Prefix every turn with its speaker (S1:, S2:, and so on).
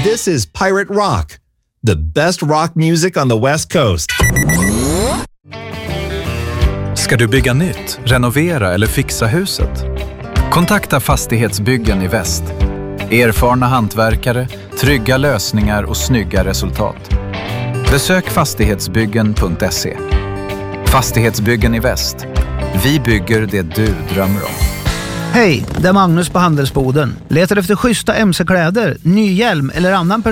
S1: This is Pirate Rock, the best rock music on the West Coast.
S2: Ska du bygga nytt, renovera eller fixa huset? Kontakta Fastighetsbyggen i Väst. Erfarna hantverkare, trygga lösningar och snygga resultat. Besök fastighetsbyggen.se. Fastighetsbyggen i Väst. Vi bygger det du drömmer om.
S3: Hej, det är Magnus på Handelsboden. Letar efter schyssta MC-kläder, ny hjälm eller annan